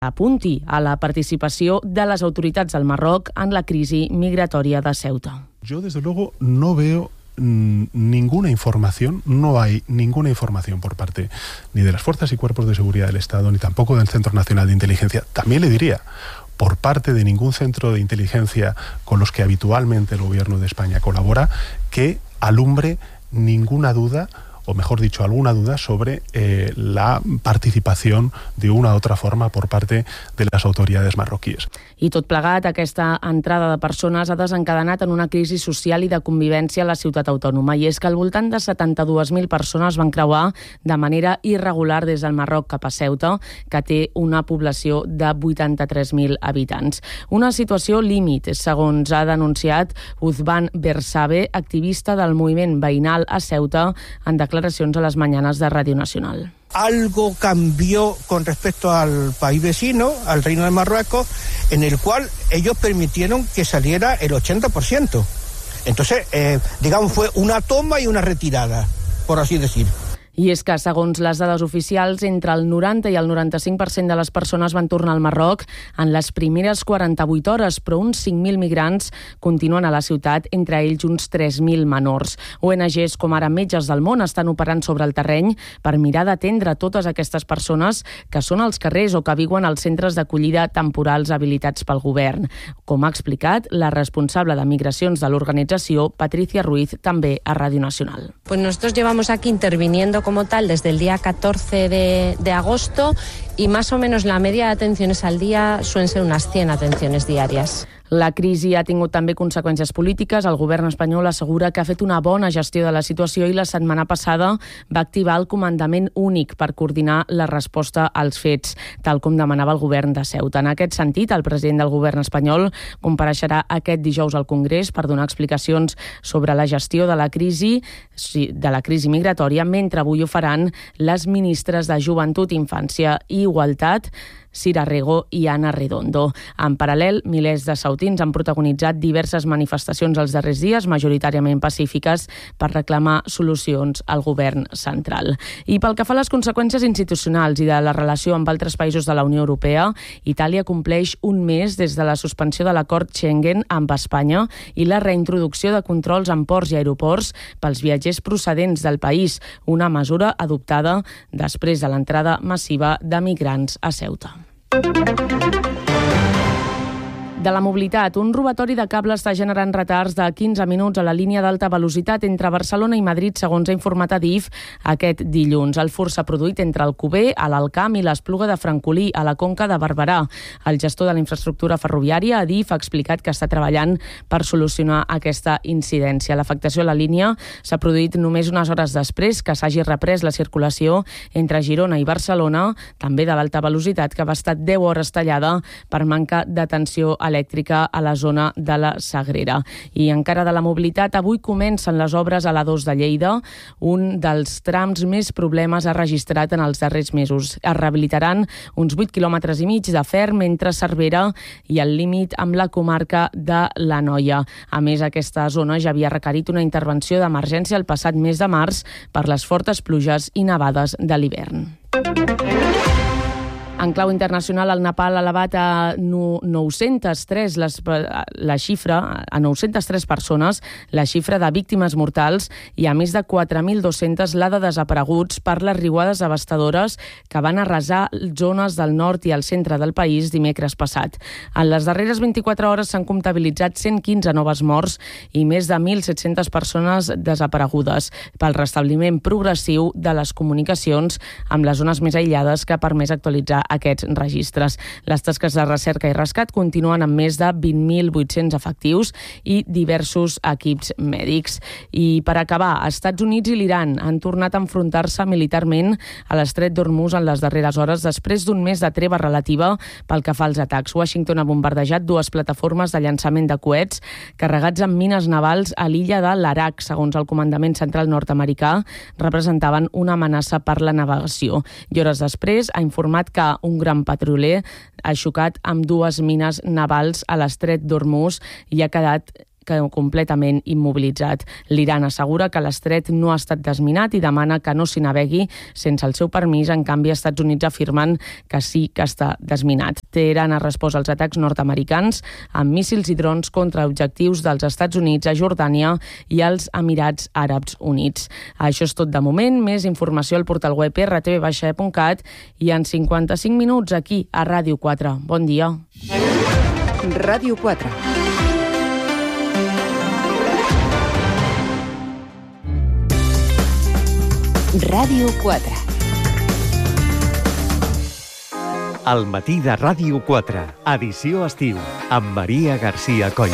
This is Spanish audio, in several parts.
apunti a la participació de les autoritats del Marroc en la crisi migratòria de Ceuta. Yo, desde luego, no veo ninguna información, no hay ninguna información por parte ni de las fuerzas y cuerpos de seguridad del Estado, ni tampoco del Centro Nacional de Inteligencia. También le diría, por parte de ningún centro de inteligencia con los que habitualmente el gobierno de España colabora, que alumbre ninguna duda, o mejor dicho, alguna duda sobre la participación de una u otra forma por parte de las autoridades marroquíes. I tot plegat, aquesta entrada de persones ha desencadenat en una crisi social i de convivència a la ciutat autònoma. I és que al voltant de 72.000 persones van creuar de manera irregular des del Marroc cap a Ceuta, que té una població de 83.000 habitants. Una situació límit, segons ha denunciat Uzban Bersabe, activista del moviment veïnal a Ceuta, en declaracions a les mañanes de Radio Nacional. Algo cambió con respecto al país vecino, al Reino de Marruecos, en el cual ellos permitieron que saliera el 80%. Entonces, digamos, fue una toma y una retirada, por así decir. I és que, segons les dades oficials, entre el 90 i el 95% de les persones van tornar al Marroc en les primeres 48 hores, però uns 5.000 migrants continuen a la ciutat, entre ells uns 3.000 menors. ONGs com ara Metges del Món estan operant sobre el terreny per mirar d'atendre totes aquestes persones que són als carrers o que viuen als centres d'acollida temporals habilitats pel govern. Com ha explicat la responsable de migracions de l'organització, Patricia Ruiz, també a Radio Nacional. Pues nosotros llevamos aquí interviniendo como tal desde el día 14 de agosto y más o menos la media de atenciones al día suelen ser unas 100 atenciones diarias. La crisi ha tingut també conseqüències polítiques. El govern espanyol assegura que ha fet una bona gestió de la situació i la setmana passada va activar el comandament únic per coordinar la resposta als fets, tal com demanava el govern de Ceuta. En aquest sentit, el president del govern espanyol compareixerà aquest dijous al Congrés per donar explicacions sobre la gestió de la crisi migratòria, mentre avui ho faran les ministres de Joventut, Infància i Igualtat, Sira Rego i Ana Redondo. En paral·lel, milers de ceutins han protagonitzat diverses manifestacions els darrers dies, majoritàriament pacífiques, per reclamar solucions al govern central. I pel que fa a les conseqüències institucionals i de la relació amb altres països de la Unió Europea, Itàlia compleix un mes des de la suspensió de l'acord Schengen amb Espanya i la reintroducció de controls en ports i aeroports pels viatgers procedents del país, una mesura adoptada després de l'entrada massiva de migrants a Ceuta. De la mobilitat, un robatori de cable està generant retards de 15 minuts a la línia d'alta velocitat entre Barcelona i Madrid, segons ha informat Adif aquest dilluns. El furt s'ha produït entre Alcover, a l'Alcamp i l'Espluga de Francolí, a la Conca de Barberà. El gestor de la infraestructura ferroviària, Adif, ha explicat que està treballant per solucionar aquesta incidència. L'afectació a la línia s'ha produït només unes hores després que s'hagi reprès la circulació entre Girona i Barcelona, també de l'alta velocitat, que va estar 10 hores tallada per manca d'atenció elèctrica a la zona de la Sagrera. I encara de la mobilitat, avui comencen les obres a l'A2 de Lleida, un dels trams més problemes ha registrat en els darrers mesos. Es rehabilitaran uns 8,5 quilòmetres de ferm entre Cervera i el límit amb la comarca de l'Anoia. A més, aquesta zona ja havia requerit una intervenció d'emergència el passat mes de març per les fortes pluges i nevades de l'hivern. En clau internacional, el Nepal ha elevat a 903 la xifra, a 903 persones, la xifra de víctimes mortals i a més de 4.200 la de desapareguts per les riuades devastadores que van arrasar zones del nord i el centre del país dimecres passat. En les darreres 24 hores s'han comptabilitzat 115 noves morts i més de 1.700 persones desaparegudes pel restabliment progressiu de les comunicacions amb les zones més aïllades que ha permès actualitzar aquests registres. Les tasques de recerca i rescat continuen amb més de 20.800 efectius i diversos equips mèdics. I per acabar, Estats Units i l'Iran han tornat a enfrontar-se militarment a l'estret d'Hormuz en les darreres hores després d'un mes de treva relativa pel que fa als atacs. Washington ha bombardejat 2 plataformes de llançament de coets carregats amb mines navals a l'illa de l'Arak, segons el comandament central nord-americà, representaven una amenaça per la navegació. I hores després ha informat que un gran petroler ha xocat amb 2 mines navals a l'estret d'Hormuz i ha quedat completament immobilitzat. L'Iran assegura que l'estret no ha estat desminat i demana que no s'hi navegui sense el seu permís. En canvi, els Estats Units afirmen que sí que està desminat. Teheran ha respost als atacs nord-americans amb míssils i drons contra objectius dels Estats Units a Jordània i als Emirats Àrabs Units. Això és tot de moment. Més informació al portal web rtv-e.cat i en 55 minuts aquí a Ràdio 4. Bon dia. Ràdio 4. Ràdio 4. Al matí de Ràdio 4, edició estiu, amb Maria García Coll.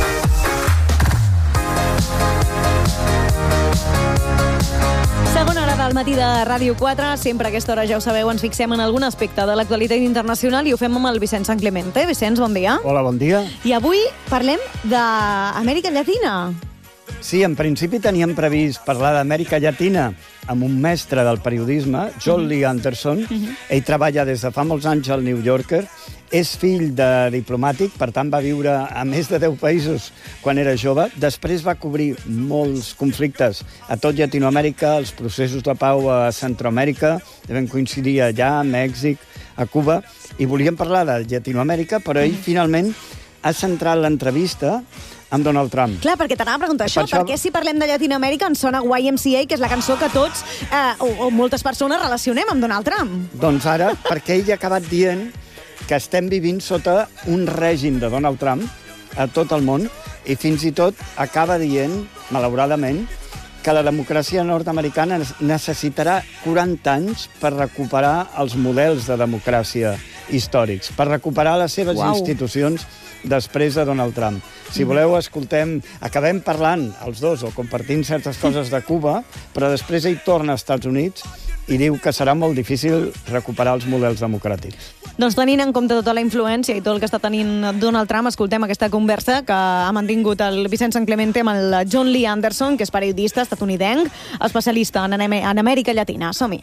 Segona hora del matí de Ràdio 4. Sempre a aquesta hora, ja ho sabeu, ens fixem en algun aspecte de l'actualitat internacional i ho fem amb el Vicenç Sant Clemente. Vicenç, bon dia. Hola, bon dia. I avui parlem d'Amèrica Llatina. Sí, en principi teníem previst parlar d'Amèrica Llatina amb un mestre del periodisme, John Lee Anderson. Ell treballa des de fa molts anys al New Yorker. És fill de diplomàtic, per tant va viure a més de 10 països quan era jove. Després va cobrir molts conflictes a tot Llatinoamèrica, els processos de pau a Centroamèrica, vam coincidir allà, a Mèxic, a Cuba, i volíem parlar de Llatinoamèrica, però ell finalment ha centrat l'entrevista amb Donald Trump. Clar, perquè t'anava a preguntar això, perquè si parlem de Llatinoamèrica ens sona YMCA, que és la cançó que tots, o moltes persones, relacionem amb Donald Trump. Doncs ara, perquè ell ha acabat dient que estem vivint sota un règim de Donald Trump a tot el món, i fins i tot acaba dient, malauradament, que la democràcia nord-americana necessitarà 40 anys per recuperar els models de democràcia històrics, per recuperar les seves institucions després de Donald Trump. Si voleu, acabem parlant els dos o compartint certes coses de Cuba, però després ell torna als Estats Units i diu que serà molt difícil recuperar els models democràtics. Doncs tenint en compte tota la influència i tot el que està tenint Donald Trump, escoltem aquesta conversa que ha mantingut el Vicenç Sant Clemente amb el John Lee Anderson, que és periodista estatunidenc, especialista en Amèrica Llatina. Som-hi.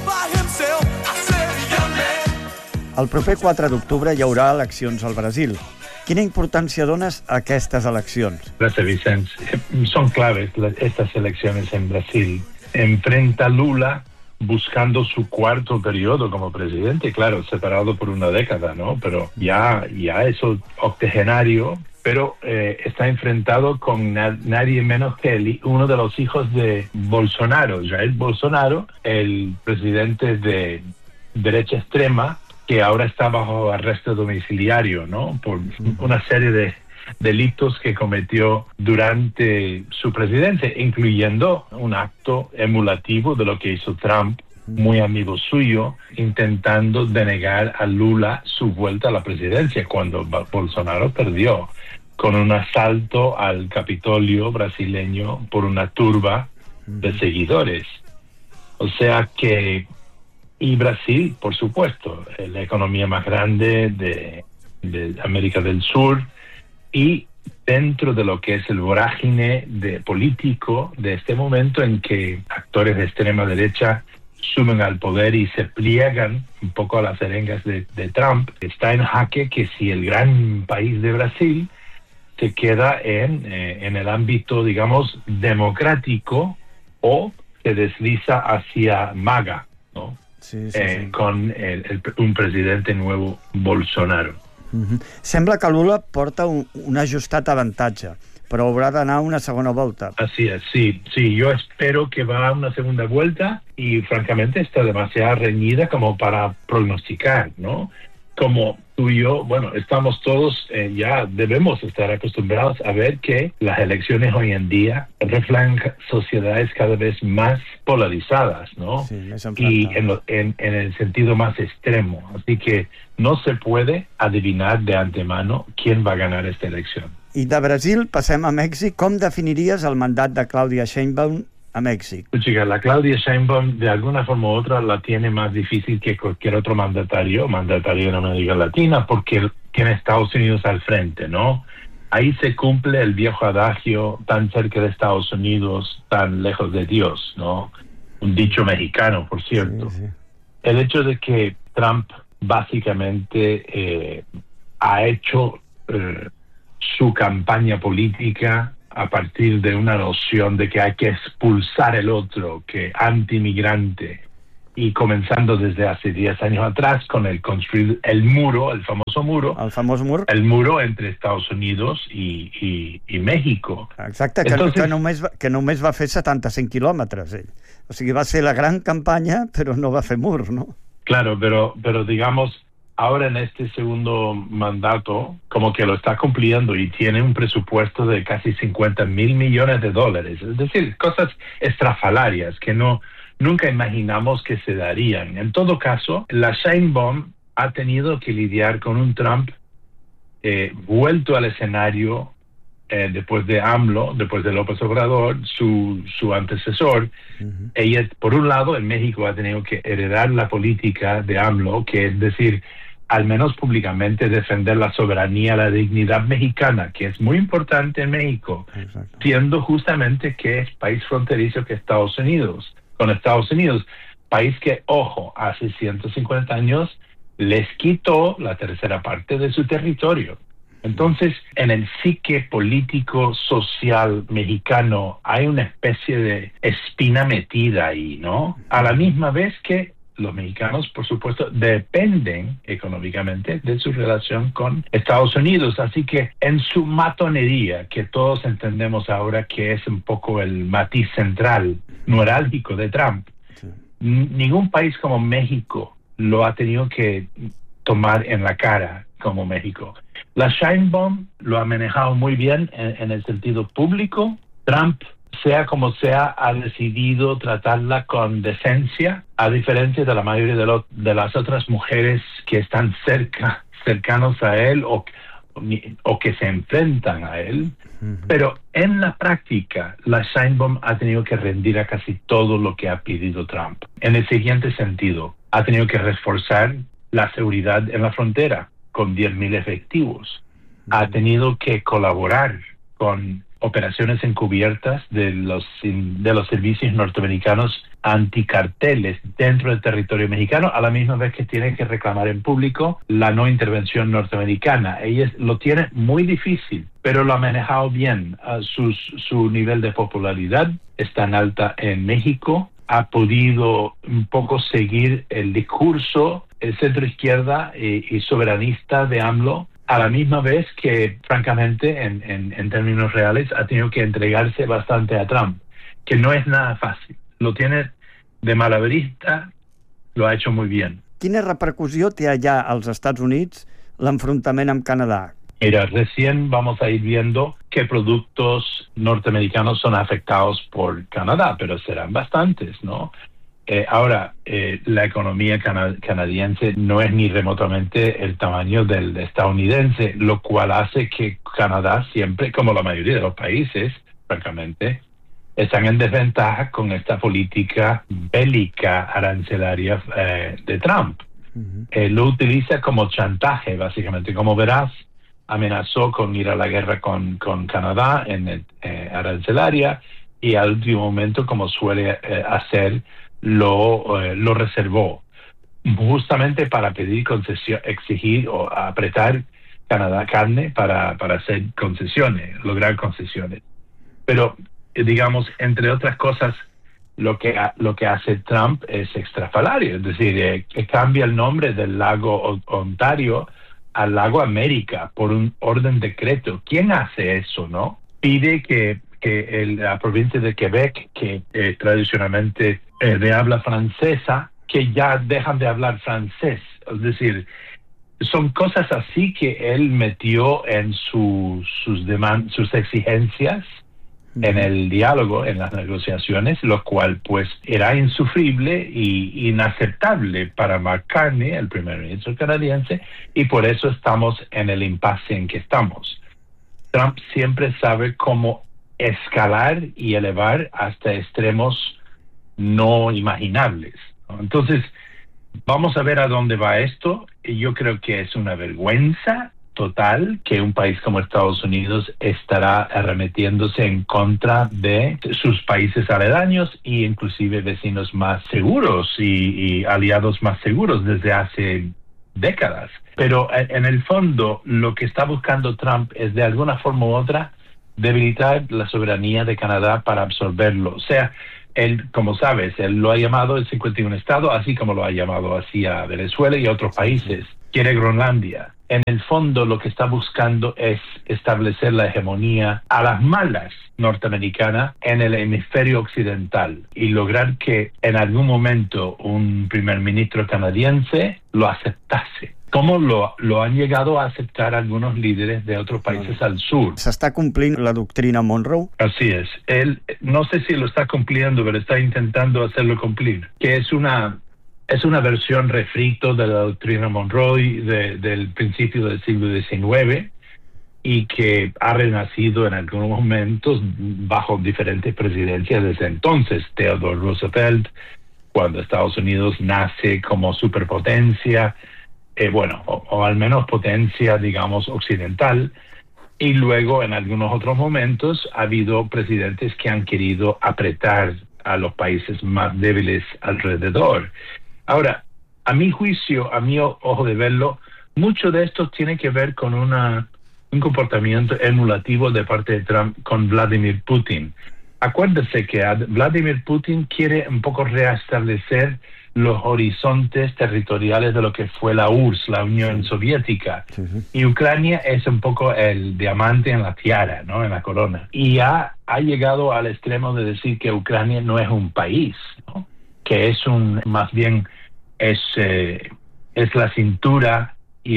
El proper 4 d'octubre hi haurà eleccions al Brasil. Quina importància dones a aquestes eleccions? Gracias, Vicens. Son claves estas elecciones en Brasil. Enfrenta Lula buscando su cuarto periodo como presidente, claro, separado por una década, ¿no? Pero ya es octogenario, pero está enfrentado con nadie menos que uno de los hijos de Bolsonaro, Jair Bolsonaro, el presidente de derecha extrema, que ahora está bajo arresto domiciliario, ¿no? Por una serie de delitos que cometió durante su presidencia, incluyendo un acto emulativo de lo que hizo Trump, muy amigo suyo, intentando denegar a Lula su vuelta a la presidencia cuando Bolsonaro perdió, con un asalto al Capitolio brasileño por una turba de seguidores. O sea que... Y Brasil, por supuesto, la economía más grande de América del Sur, y dentro de lo que es el vorágine político de este momento en que actores de extrema derecha suben al poder y se pliegan un poco a las arengas de Trump, está en jaque que si el gran país de Brasil se queda en el ámbito, digamos, democrático, o se desliza hacia MAGA, ¿no? Sí. Con un presidente nuevo, Bolsonaro. Sembla que Lula porta un ajustat avantatge, però haurà d'anar una segona volta. Así es, sí, yo espero que va a una segunda vuelta y francamente está demasiado reñida como para pronosticar, ¿no? Como tú y yo, bueno, estamos todos, ya debemos estar acostumbrados a ver que las elecciones hoy en día reflejan sociedades cada vez más polarizadas, ¿no? Sí, y en el sentido más extremo. Así que no se puede adivinar de antemano quién va a ganar esta elección. I de Brasil passem a Mèxic. Com definiries el mandat de Claudia Sheinbaum a México? Chica, la Claudia Sheinbaum de alguna forma u otra la tiene más difícil que cualquier otro mandatario en América Latina, porque tiene Estados Unidos al frente, ¿no? Ahí se cumple el viejo adagio, tan cerca de Estados Unidos, tan lejos de Dios, ¿no? Un dicho mexicano, por cierto. Sí. El hecho de que Trump básicamente ha hecho su campaña política a partir de una noción de que hay que expulsar el otro, que antimigrante, y comenzando desde hace 10 años atrás con el construir el muro, el famoso muro, el muro entre Estados Unidos y México. Exacte, que només va fer 75 quilòmetres, ell. O sigui, va ser la gran campanya, però no va fer mur, ¿no? Claro, pero digamos, ahora en este segundo mandato, como que lo está cumpliendo y tiene un presupuesto de casi $50,000 millones, es decir, cosas estrafalarias que nunca imaginamos que se darían. En todo caso, la Sheinbaum ha tenido que lidiar con un Trump vuelto al escenario después de AMLO, después de López Obrador, su antecesor. Ella, por un lado, en México ha tenido que heredar la política de AMLO, que es decir, al menos públicamente defender la soberanía, la dignidad mexicana, que es muy importante en México, siendo justamente que es país fronterizo que Estados Unidos, país que, ojo, hace 150 años les quitó la tercera parte de su territorio. Entonces, en el psique político social mexicano hay una especie de espina metida ahí, ¿no? A la misma vez que los mexicanos, por supuesto, dependen económicamente de su relación con Estados Unidos. Así que en su matonería, que todos entendemos ahora que es un poco el matiz central, neurálgico de Trump, ningún país como México lo ha tenido que tomar en la cara como México. La Sheinbaum lo ha manejado muy bien en el sentido público. Trump, sea como sea, ha decidido tratarla con decencia, a diferencia de la mayoría de las otras mujeres que están cercanos a él o que se enfrentan a él. Pero en la práctica, la Sheinbaum ha tenido que rendir a casi todo lo que ha pedido Trump. En el siguiente sentido, ha tenido que reforzar la seguridad en la frontera con 10,000 efectivos. Ha tenido que colaborar con operaciones encubiertas de los servicios norteamericanos anticarteles dentro del territorio mexicano, a la misma vez que tiene que reclamar en público la no intervención norteamericana. Ella lo tiene muy difícil, pero lo ha manejado bien. Su nivel de popularidad es tan alta en México, ha podido un poco seguir el discurso centro izquierda y soberanista de AMLO, a la misma vez que, francamente, en términos reales, ha tenido que entregarse bastante a Trump, que no es nada fácil. Lo tiene de malabarista, lo ha hecho muy bien. Quina repercussió té allà als Estats Units l'enfrontament amb Canadà? Mira, recién vamos a ir viendo qué productos norteamericanos son afectados por Canadá, pero serán bastantes, ¿no? Ahora, la economía canadiense no es ni remotamente el tamaño del estadounidense, lo cual hace que Canadá siempre, como la mayoría de los países, francamente, están en desventaja con esta política bélica arancelaria de Trump. Lo utiliza como chantaje, básicamente. Como verás, amenazó con ir a la guerra con Canadá en arancelaria y al último momento, como suele hacer, lo reservó justamente para pedir concesión, exigir o apretar Canadá carne para hacer concesiones, lograr concesiones. Pero, digamos, entre otras cosas, lo que hace Trump es extrafalario, es decir, que cambia el nombre del lago Ontario al lago América por un orden decreto. ¿Quién hace eso, no? Pide que la provincia de Quebec, que tradicionalmente de habla francesa, que ya dejan de hablar francés. Es decir, son cosas así que él metió en sus exigencias en el diálogo, en las negociaciones, lo cual pues era insufrible y inaceptable para Mark Carney, el primer ministro canadiense, y por eso estamos en el impasse en que estamos. Trump siempre sabe cómo escalar y elevar hasta extremos no imaginables, ¿no? Entonces, vamos a ver a dónde va esto. Y yo creo que es una vergüenza total que un país como Estados Unidos estará arremetiéndose en contra de sus países aledaños e inclusive vecinos más seguros y aliados más seguros desde hace décadas. Pero en el fondo lo que está buscando Trump es de alguna forma u otra debilitar la soberanía de Canadá para absorberlo. O sea, él, como sabes, él lo ha llamado el 51 Estado, así como lo ha llamado así a Venezuela y a otros países. Quiere Groenlandia. En el fondo lo que está buscando es establecer la hegemonía a las malas norteamericana en el hemisferio occidental y lograr que en algún momento un primer ministro canadiense lo aceptase, como lo han llegado a aceptar algunos líderes de otros países al sur. S'està complint la doctrina Monroe? Así es. Él, no sé si lo está cumpliendo, pero está intentando hacerlo cumplir, que es una versión refrito de la doctrina Monroe del principio del siglo XIX y que ha renacido en algunos momentos bajo diferentes presidencias desde entonces. Theodore Roosevelt, cuando Estados Unidos nace como superpotencia, o al menos potencia, digamos, occidental, y luego en algunos otros momentos ha habido presidentes que han querido apretar a los países más débiles alrededor. Ahora, a mi juicio, a mi ojo de verlo, mucho de esto tiene que ver con un comportamiento emulativo de parte de Trump con Vladimir Putin. Acuérdese que Vladimir Putin quiere un poco reestablecer los horizontes territoriales de lo que fue la URSS, la Unión Soviética. Y Ucrania es un poco el diamante en la tiara, ¿no? En la corona. Y ha llegado al extremo de decir que Ucrania no es un país, ¿no? Que es más bien es la cintura y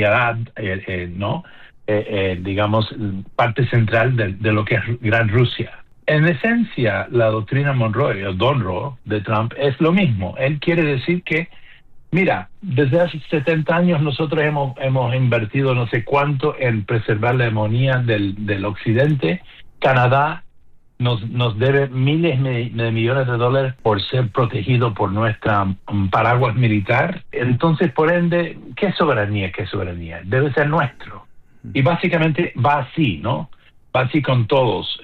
¿no? Digamos, parte central de lo que es Gran Rusia. En esencia, la doctrina Monroe o Donroe de Trump es lo mismo. Él quiere decir que, mira, desde hace 70 años nosotros hemos invertido no sé cuánto en preservar la hegemonía del occidente. Canadá nos debe miles de millones de dólares por ser protegido por nuestra paraguas militar. Entonces, por ende, ¿qué soberanía? ¿Qué soberanía? Debe ser nuestro. Y básicamente va así, ¿no? Va así con todos.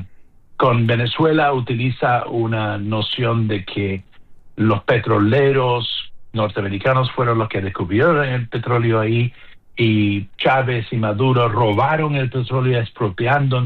Con Venezuela utiliza una noción de que los petroleros norteamericanos fueron los que descubrieron el petróleo ahí, y Chávez y Maduro robaron el petróleo expropiando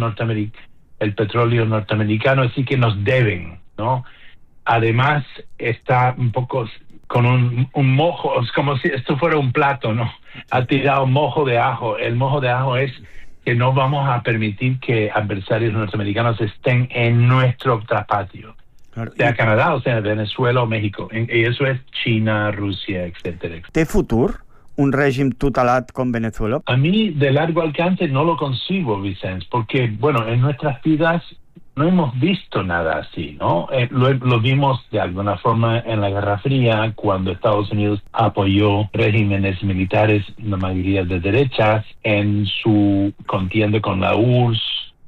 el petróleo norteamericano, así que nos deben, ¿no? Además está un poco con un mojo, es como si esto fuera un plato, ¿no? Ha tirado mojo de ajo. El mojo de ajo es que no vamos a permitir que adversarios norteamericanos estén en nuestro traspatio, claro, sea Canadá, o sea Venezuela o México, y eso es China, Rusia, etcétera. ¿Té futur un règim tutelat con Venezuela? A mí, de largo alcance, no lo concibo, Vicente, porque, bueno, en nuestras vidas no hemos visto nada así, ¿no? Lo vimos de alguna forma en la Guerra Fría, cuando Estados Unidos apoyó regímenes militares, la mayoría de derechas, en su contienda con la URSS,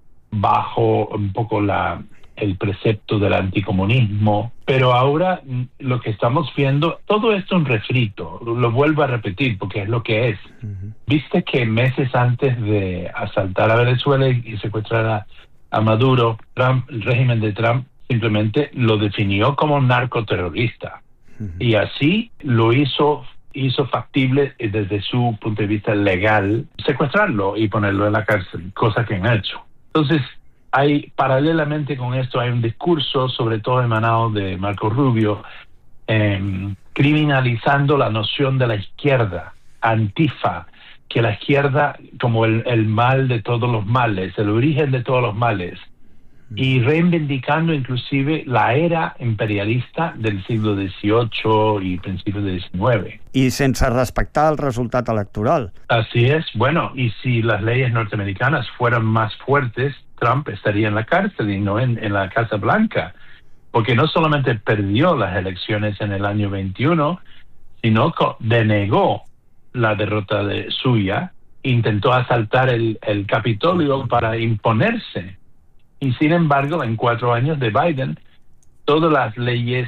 bajo un poco el precepto del anticomunismo. Pero ahora lo que estamos viendo, todo esto es un refrito, lo vuelvo a repetir porque es lo que es. Viste que meses antes de asaltar a Venezuela y secuestrar a Maduro, el régimen de Trump simplemente lo definió como un narcoterrorista. Y así lo hizo factible desde su punto de vista legal secuestrarlo y ponerlo en la cárcel, cosa que han hecho. Entonces, paralelamente con esto hay un discurso, sobre todo emanado de Marco Rubio, criminalizando la noción de la izquierda, Antifa, que la izquierda como el mal de todos los males, el origen de todos los males, y reivindicando inclusive la era imperialista del siglo XVIII y principios del XIX. Y sense respectar el resultat electoral. Así es. Bueno, y si las leyes norteamericanas fueran más fuertes, Trump estaría en la cárcel y no en la Casa Blanca, porque no solamente perdió las elecciones en el año 21, sino denegó la derrota suya, intentó asaltar el Capitolio para imponerse. Y sin embargo, en 4 años de Biden, todas las leyes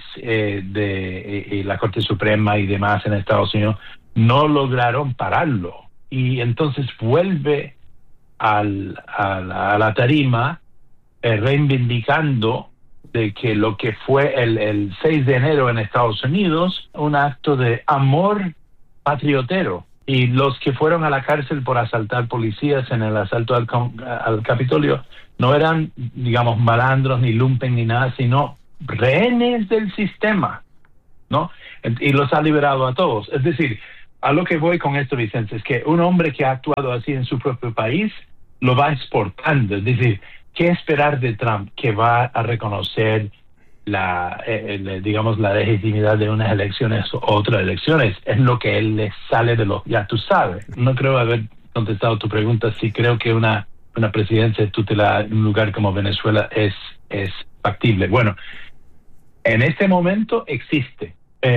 de la Corte Suprema y demás en Estados Unidos no lograron pararlo. Y entonces vuelve a la tarima reivindicando de que lo que fue el 6 de enero en Estados Unidos, un acto de amor patriotero, Y los que fueron a la cárcel por asaltar policías en el asalto al Capitolio no eran, digamos, malandros, ni lumpen, ni nada, sino rehenes del sistema, ¿no? Y los ha liberado a todos. Es decir, a lo que voy con esto, Vicente, es que un hombre que ha actuado así en su propio país lo va exportando. Es decir, ¿qué esperar de Trump? Que va a reconocer la legitimidad de unas elecciones o otras elecciones. Es lo que él le sale de ya tú sabes. No creo haber contestado tu pregunta. Sí creo que una presidencia tutelar en un lugar como Venezuela es factible. Bueno, en este momento existe.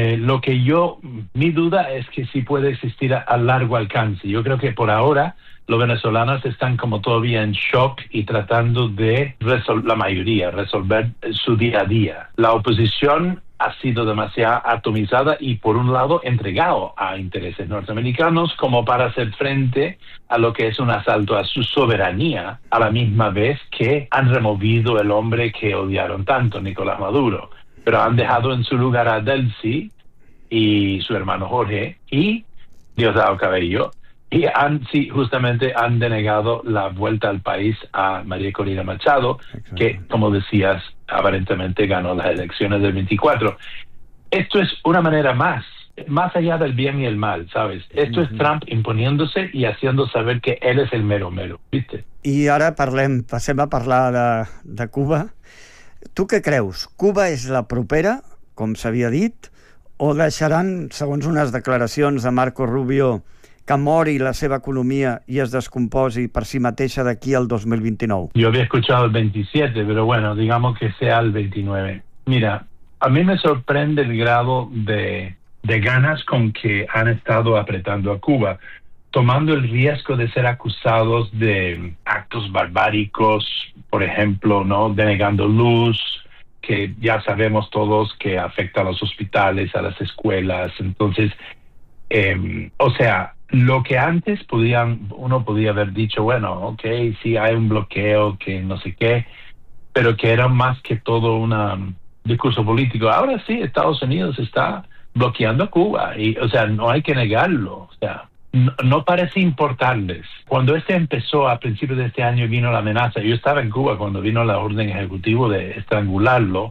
Mi duda es que sí puede existir a largo alcance. Yo creo que por ahora los venezolanos están como todavía en shock y tratando de resolver su día a día. La oposición ha sido demasiado atomizada y por un lado entregado a intereses norteamericanos como para hacer frente a lo que es un asalto a su soberanía, a la misma vez que han removido el hombre que odiaron tanto, Nicolás Maduro. Pero han dejado en su lugar a Delcy y su hermano Jorge y Diosdado Cabello, y justamente han denegado la vuelta al país a María Corina Machado, que, como decías, aparentemente ganó las elecciones del 24. Esto es una manera más allá del bien y el mal, ¿sabes? Esto es Trump imponiéndose y haciendo saber que él es el mero, ¿viste? I ara passem a parlar de Cuba. Tu què creus? Cuba és la propera, com s'havia dit, o deixaran, segons unes declaracions de Marco Rubio, que mori la seva economia i es descomposi per si mateixa d'aquí al 2029? Yo había escuchado el 27, pero bueno, digamos que sea el 29. Mira, a mí me sorprende el grado de ganas con que han estado apretando a Cuba, tomando el riesgo de ser acusados de actos barbáricos, por ejemplo, ¿no? Denegando luz, que ya sabemos todos que afecta a los hospitales, a las escuelas. Entonces, lo que antes uno podía haber dicho, bueno, ok, sí hay un bloqueo, que no sé qué, pero que era más que todo un discurso político. Ahora sí, Estados Unidos está bloqueando a Cuba y, no hay que negarlo. No parece importarles. Cuando empezó a principios de este año, vino la amenaza. Yo estaba en Cuba cuando vino la orden ejecutiva de estrangularlo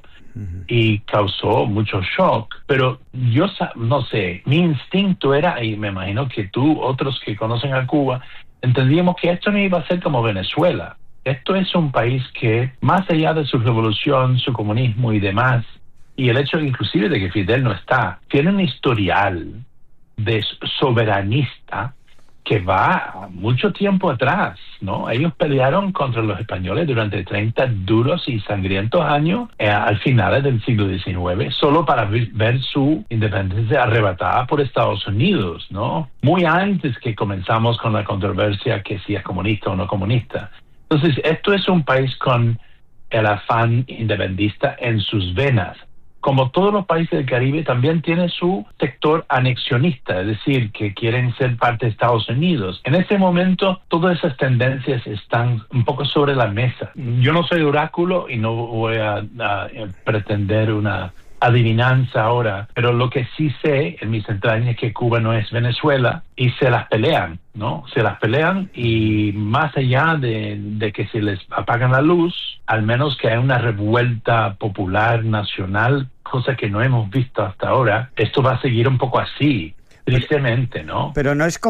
y causó mucho shock. Pero yo no sé, mi instinto era, y me imagino que tú, otros que conocen a Cuba, entendíamos que esto no iba a ser como Venezuela. Esto es un país que, más allá de su revolución, su comunismo y demás, y el hecho inclusive de que Fidel no está, tiene un historial de soberanista que va mucho tiempo atrás, ¿no? Ellos pelearon contra los españoles durante 30 duros y sangrientos años al final del siglo XIX, solo para ver su independencia arrebatada por Estados Unidos, ¿no? Muy antes que comenzamos con la controversia que si es comunista o no comunista. Entonces, esto es un país con el afán independentista en sus venas. Como todos los países del Caribe, también tiene su sector anexionista, es decir, que quieren ser parte de Estados Unidos. En este momento, todas esas tendencias están un poco sobre la mesa. Yo no soy oráculo y no voy a pretender una adivinanza ahora, pero lo que sí sé en mis entrañas es que Cuba no es Venezuela y se las pelean, ¿no? Se las pelean y más allá de que se les apagan la luz, al menos que hay una revuelta popular nacional, cosa que no hemos visto hasta ahora, esto va a seguir un poco así, tristemente, ¿no? Però no és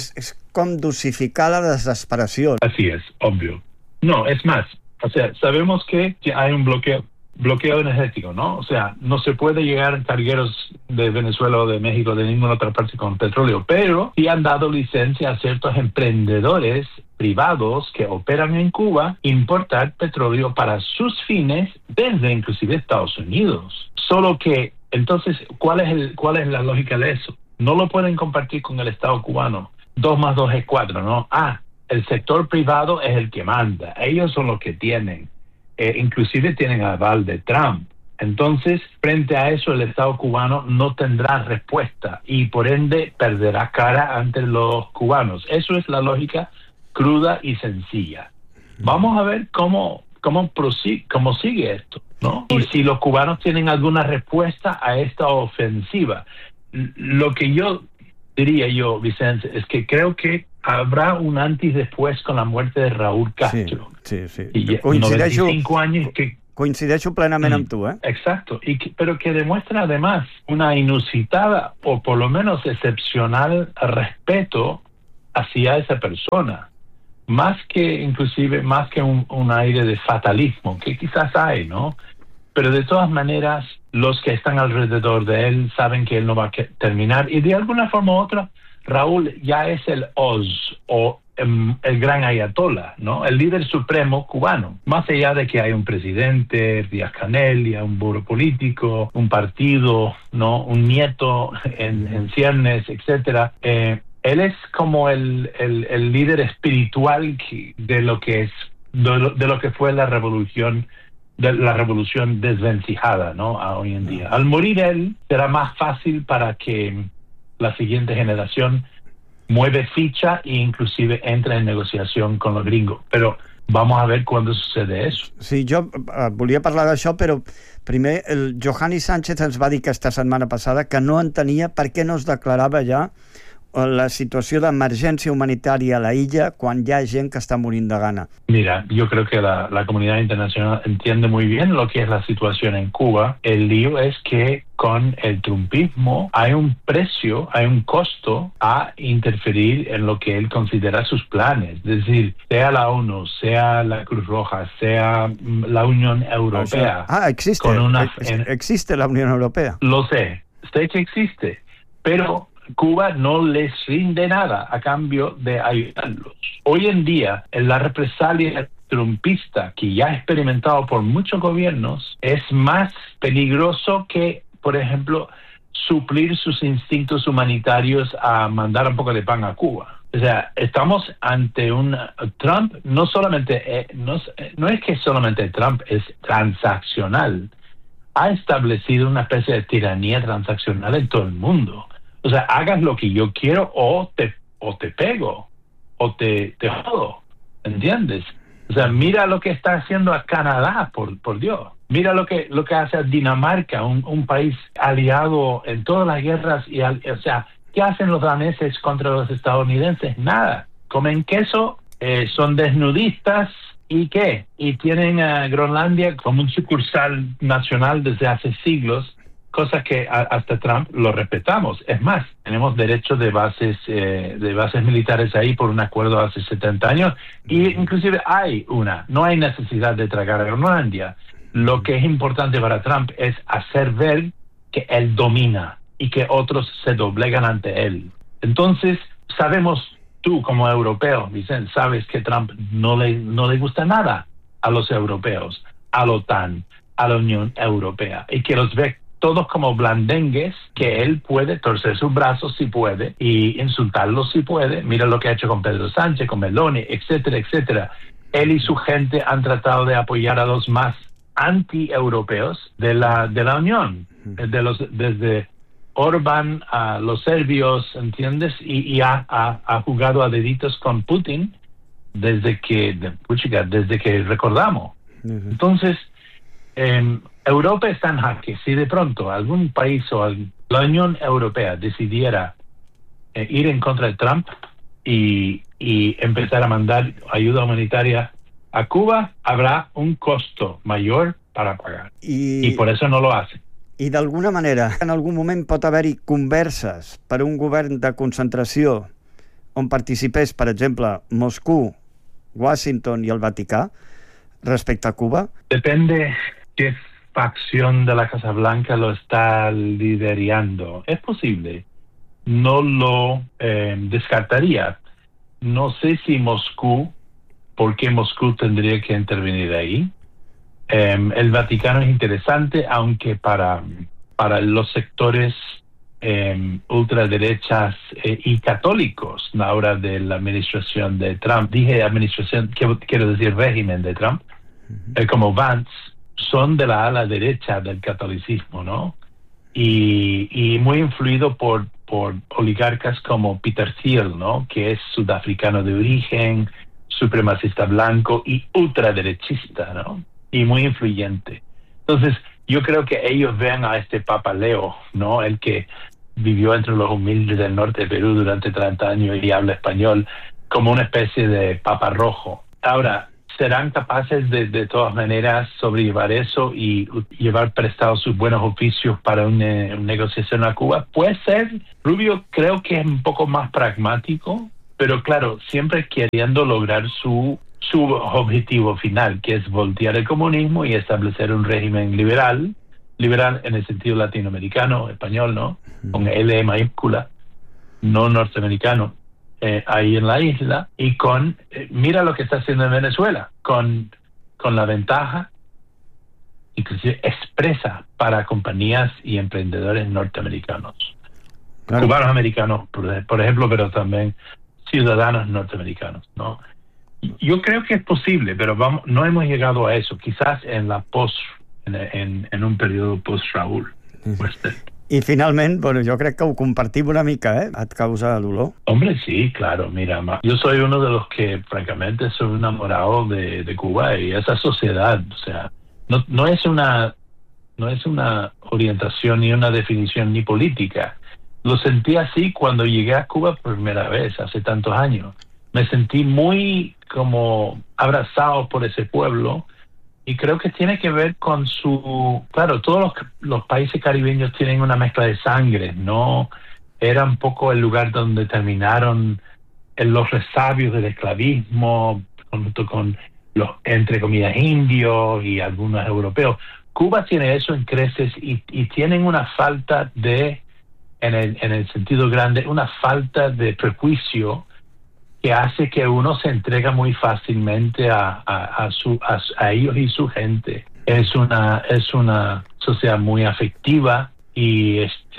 com dosificar la desesperació. Así es, obvio. No, es más, sabemos que hay un bloqueo energético, ¿no? No se puede llegar a cargueros de Venezuela o de México, de ninguna otra parte con petróleo, pero sí han dado licencia a ciertos emprendedores privados que operan en Cuba importar petróleo para sus fines desde inclusive Estados Unidos. Solo que, entonces, ¿cuál es la lógica de eso? No lo pueden compartir con el Estado cubano. 2 más 2 es 4, ¿no? El sector privado es el que manda. Ellos son los que tienen. Inclusive tienen aval de Trump. Entonces, frente a eso, el Estado cubano no tendrá respuesta y, por ende, perderá cara ante los cubanos. Eso es la lógica cruda y sencilla. Vamos a ver cómo sigue esto, ¿no? Y si los cubanos tienen alguna respuesta a esta ofensiva. Lo que yo diría yo, Vicente, es que creo que habrá un antes y después con la muerte de Raúl Castro. Sí. Y 95 años que... Coincideixo plenament amb tu, Exacto, pero que demuestra además una inusitada o por lo menos excepcional respeto hacia esa persona. Más que un aire de fatalismo, que quizás hay, ¿no? Pero de todas maneras, los que están alrededor de él saben que él no va a terminar. Y de alguna forma u otra, Raúl ya es el Oz o el gran ayatollah, ¿no? El líder supremo cubano. Más allá de que hay un presidente, Díaz-Canel, y un burro político, un partido, ¿no? Un nieto en ciernes, etcétera. Él es como el líder espiritual de lo que fue la revolución desvencijada, ¿no? A hoy en día. Al morir él, será más fácil para que la siguiente generación mueve ficha e inclusive entra en negociación con los gringos. Pero vamos a ver cuándo sucede eso. Sí, jo volia parlar d'això, però primer el Johanny Sánchez ens va dir aquesta setmana passada que no entenia per què no es declarava ja la situació d'emergència humanitària a la illa quan hi ha gent que està morint de gana. Mira, yo creo que la comunidad internacional entiende muy bien lo que es la situación en Cuba. El lío es que con el trumpismo hay un precio, hay un costo a interferir en lo que él considera sus planes. Es decir, sea la ONU, sea la Cruz Roja, sea la Unión Europea. Existe la Unión Europea. Lo sé que existe, pero Cuba no les rinde nada a cambio de ayudarlos. Hoy en día, la represalia trumpista que ya ha experimentado por muchos gobiernos es más peligroso que, por ejemplo, suplir sus instintos humanitarios a mandar un poco de pan a Cuba. O sea, estamos ante un Trump, no es que solamente Trump es transaccional, ha establecido una especie de tiranía transaccional en todo el mundo. O sea, hagas lo que yo quiero o te pego, o te jodo, ¿entiendes? O sea, mira lo que está haciendo a Canadá, por Dios. Mira lo que hace a Dinamarca, un país aliado en todas las guerras. O sea, ¿qué hacen los daneses contra los estadounidenses? Nada. Comen queso, son desnudistas, ¿y qué? Y tienen a Groenlandia como un sucursal nacional desde hace siglos, cosas que hasta Trump lo respetamos. Es más, tenemos derecho de bases militares ahí por un acuerdo hace 70 años, y inclusive no hay necesidad de tragar a Groenlandia. Lo que es importante para Trump es hacer ver que él domina y que otros se doblegan ante él. Entonces, sabemos, tú como europeo, Vicente, sabes que Trump no le gusta nada a los europeos, a la OTAN, a la Unión Europea, y que los ve todos como blandengues, que él puede torcer sus brazos si puede y insultarlos si puede. Mira lo que ha hecho con Pedro Sánchez, con Meloni, etcétera, etcétera. Él y su gente han tratado de apoyar a los más anti-europeos de la Unión, desde Orbán a los serbios, ¿entiendes? Y ha jugado a deditos con Putin desde que recordamos. Entonces, Europa está en jaque. Si de pronto algún país o la Unión Europea decidiera ir en contra de Trump y empezar a mandar ayuda humanitaria a Cuba, habrá un costo mayor para pagar. I por eso no lo hacen. I d'alguna manera, en algun moment pot haver-hi converses per un govern de concentració on participés, per exemple, Moscú, Washington i el Vaticà respecte a Cuba? Depende qué facción de la Casa Blanca lo está liderando. Es posible. No lo descartaría. No sé si Moscú, ¿por qué Moscú tendría que intervenir ahí? El Vaticano es interesante, aunque para los sectores ultraderechas y católicos, ahora de la administración de Trump, dije administración, quiero decir régimen de Trump, como Vance, son de la ala derecha del catolicismo, ¿no? Y muy influido por oligarcas como Peter Thiel, ¿no? Que es sudafricano de origen, supremacista blanco y ultraderechista, ¿no? Y muy influyente. Entonces, yo creo que ellos vean a este Papa Leo, ¿no? El que vivió entre los humildes del norte de Perú durante 30 años y habla español como una especie de papa rojo. Ahora, ¿serán capaces de todas maneras sobrellevar eso y llevar prestados sus buenos oficios para una negociación a Cuba? Puede ser. Rubio creo que es un poco más pragmático, pero claro, siempre queriendo lograr su objetivo final, que es voltear el comunismo y establecer un régimen liberal en el sentido latinoamericano, español, ¿no? Con L mayúscula, no norteamericano, ahí en la isla, y mira lo que está haciendo en Venezuela, con la ventaja, inclusive expresa para compañías y emprendedores norteamericanos. Claro. Cubanos americanos, por ejemplo, pero también ciudadanos norteamericanos, ¿no? Yo creo que es posible, pero no hemos llegado a eso. Quizás en un periodo post-Raúl. I finalment, bueno, jo crec que ho compartim una mica, ¿eh? Et causa dolor. Hombre, sí, claro, mira, yo soy uno de los que francamente soy enamorado de Cuba y esa sociedad, o sea, no es una orientación ni una definición ni política. Lo sentí así cuando llegué a Cuba por primera vez, hace tantos años. Me sentí muy como abrazado por ese pueblo. Y creo que tiene que ver con claro, todos los países caribeños tienen una mezcla de sangre, ¿no? Era un poco el lugar donde terminaron los resabios del esclavismo, junto con los, entre comillas, indios y algunos europeos. Cuba tiene eso en creces y tienen una falta en el sentido grande, una falta de prejuicio que hace que uno se entrega muy fácilmente a ellos y su gente. Es una sociedad muy afectiva y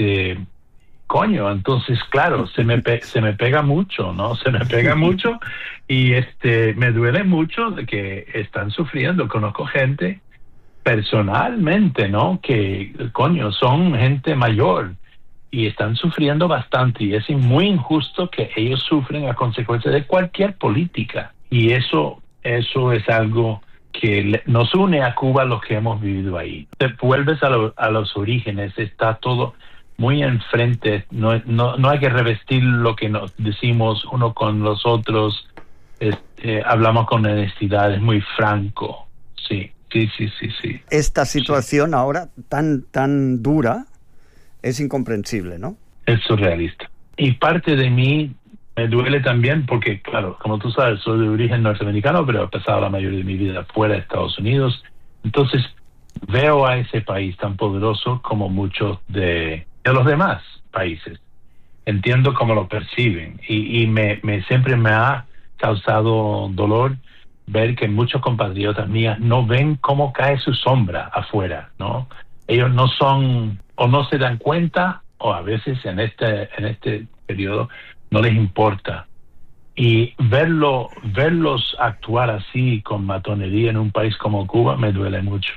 entonces claro, se me pega mucho, ¿no? Se me pega mucho y me duele mucho de que están sufriendo. Conozco gente personalmente, ¿no? Que son gente mayor y están sufriendo bastante, y es muy injusto que ellos sufren a consecuencia de cualquier política. Y eso es algo que nos une a Cuba, los que hemos vivido ahí. Te vuelves a los orígenes, está todo muy enfrente, no hay que revestir lo que nos decimos uno con los otros, hablamos con honestidad, es muy franco, sí. Esta situación ahora tan dura es incomprensible, ¿no? Es surrealista. Y parte de mí me duele también porque, claro, como tú sabes, soy de origen norteamericano, pero he pasado la mayoría de mi vida fuera de Estados Unidos. Entonces, veo a ese país tan poderoso como muchos de los demás países. Entiendo cómo lo perciben. Y siempre me ha causado dolor ver que muchos compatriotas míos no ven cómo cae su sombra afuera, ¿no? Ellos no son, o no se dan cuenta, o a veces en este periodo no les importa. Y verlos actuar así con matonería en un país como Cuba me duele mucho.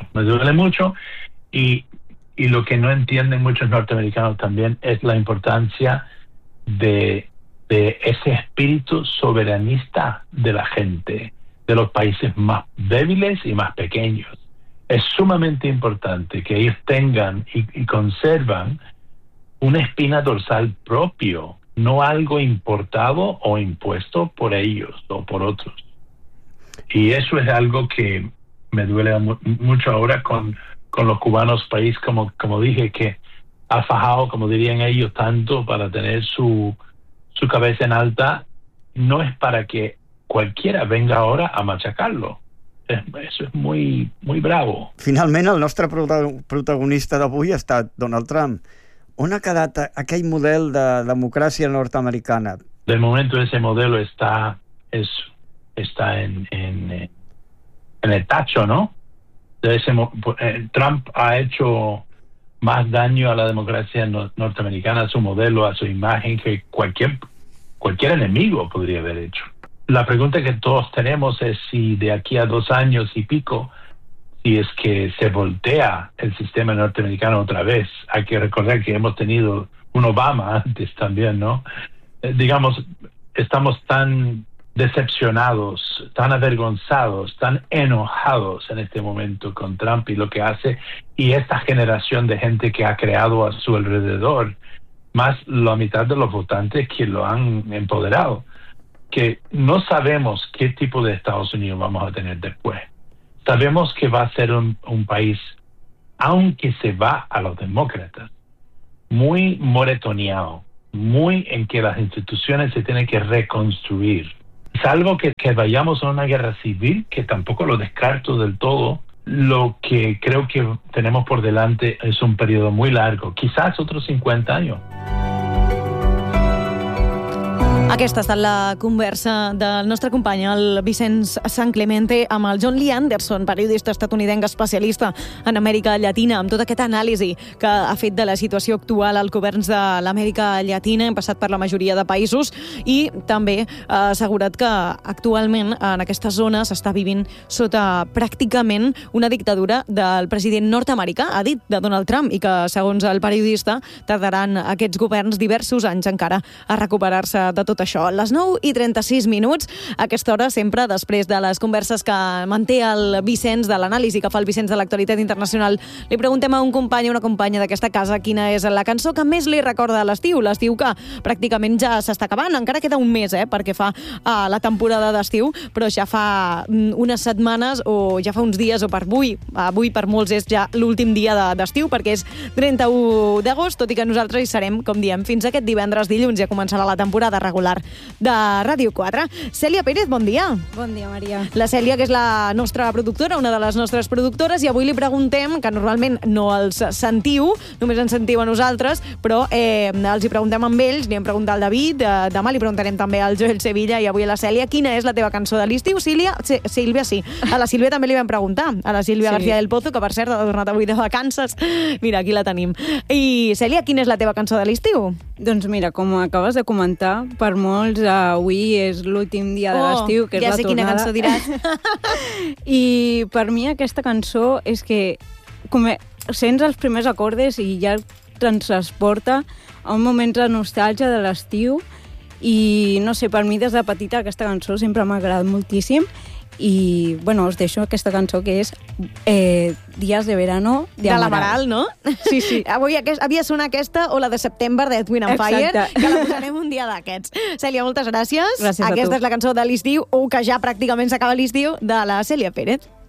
Y lo que no entienden muchos norteamericanos también es la importancia de ese espíritu soberanista de la gente, de los países más débiles y más pequeños. Es sumamente importante que ellos tengan y conservan una espina dorsal propio, no algo importado o impuesto por ellos o por otros. Y eso es algo que me duele mucho ahora con los cubanos, país como dije, que ha fajado, como dirían ellos, tanto para tener su cabeza en alta. No es para que cualquiera venga ahora a machacarlo. Eso es muy, muy bravo. Finalment, el nostre protagonista d'avui ha estat Donald Trump. On ha quedat aquell model de democràcia nord-americana? De momento ese modelo está en el tacho, ¿no? Trump ha hecho más daño a la democracia norteamericana, a su modelo, a su imagen, que cualquier enemigo podría haber hecho. La pregunta que todos tenemos es si de aquí a 2 años y pico, si es que se voltea el sistema norteamericano otra vez. Hay que recordar que hemos tenido un Obama antes también, ¿no? Digamos, estamos tan decepcionados, tan avergonzados, tan enojados en este momento con Trump y lo que hace, y esta generación de gente que ha creado a su alrededor, más la mitad de los votantes que lo han empoderado, que no sabemos qué tipo de Estados Unidos vamos a tener después. Sabemos que va a ser un país, aunque se va a los demócratas, muy moretoneado, muy en que las instituciones se tienen que reconstruir. Salvo que vayamos a una guerra civil, que tampoco lo descarto del todo, lo que creo que tenemos por delante es un periodo muy largo, quizás otros 50 años. Aquesta ha estat la conversa del nostre company, el Vicenç Santclemente, amb el John Lee Anderson, periodista estatunidenc especialista en Amèrica Llatina, amb tota aquesta anàlisi que ha fet de la situació actual als governs de l'Amèrica Llatina. Hem passat per la majoria de països i també ha assegurat que actualment en aquesta zona s'està vivint sota pràcticament una dictadura del president nord-americà, ha dit, de Donald Trump, i que, segons el periodista, tardaran aquests governs diversos anys encara a recuperar-se de tot això. A les 9:36, a aquesta hora, sempre després de les converses que manté el Vicenç, de l'anàlisi que fa el Vicenç de l'actualitat internacional, li preguntem a un company o una companya d'aquesta casa quina és la cançó que més li recorda a l'estiu que pràcticament ja s'està acabant, encara queda un mes perquè fa la temporada d'estiu, però ja fa unes setmanes o ja fa uns dies o per avui per molts és ja l'últim dia d'estiu, perquè és 31 d'agost, tot i que nosaltres hi serem, com diem, fins aquest dilluns ja començarà la temporada regular de Ràdio 4. Cèlia Pérez, bon dia. Bon dia, Maria. La Cèlia, que és la nostra productora, una de les nostres productores, i avui li preguntem, que normalment no els sentiu, només ens sentiu a nosaltres, però els hi preguntem amb ells, li hem preguntat al David, demà li preguntarem també al Joel Sevilla i avui a la Cèlia, quina és la teva cançó de l'estiu? Sílvia, sí. A la Sílvia també li vam preguntar, a la Sílvia García del Pozo, que per cert ha tornat avui de vacances. Mira, aquí la tenim. I Cèlia, quina és la teva cançó de l'estiu? Doncs mira, com acabes de comentar, per molts avui és l'últim dia de l'estiu, que és la tornada. Ja sé quina cançó diràs. I per mi aquesta cançó és que sents els primers acordes i ja et transporta a un moment de nostàlgia de l'estiu i no sé, per mi des de petita aquesta cançó sempre m'ha agradat moltíssim i, bueno, us deixo aquesta cançó que és Días de Verano de l'Amaral, no? Sí. Avui havia de sonar aquesta o la de September de Edwin and Fire, que la posarem un dia d'aquests. Cèlia, moltes gràcies. Gràcies a tu. Aquesta és la cançó de l'estiu, o que ja pràcticament s'acaba l'estiu, de la Cèlia Pérez.